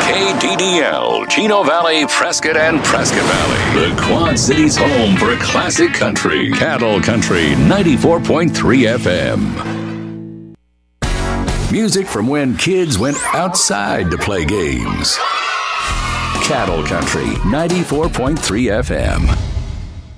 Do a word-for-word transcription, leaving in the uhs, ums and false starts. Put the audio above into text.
K D D L, Chino Valley, Prescott, and Prescott Valley. The Quad Cities' home for classic country. Cattle Country ninety-four point three F M. Music from when kids went outside to play games. Cattle Country ninety-four point three F M.